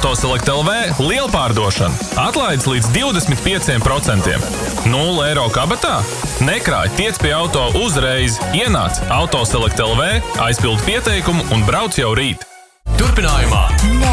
Autoselect LV lielpārdošana. Atlaides līdz 25%. 0 eiro kabatā? Nekrāj, tiec pie auto uzreiz. Ienāc Autoselect LV, aizpild pieteikumu un brauc jau rīt. Turpinājumā.